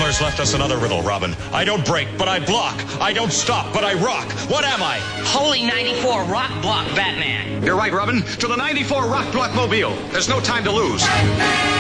Miller's left us another riddle, Robin. I don't break, but I block. I don't stop, but I rock. What am I? Holy 94 Rock Block Batman. You're right, Robin. To the 94 Rock Block Mobile. There's no time to lose.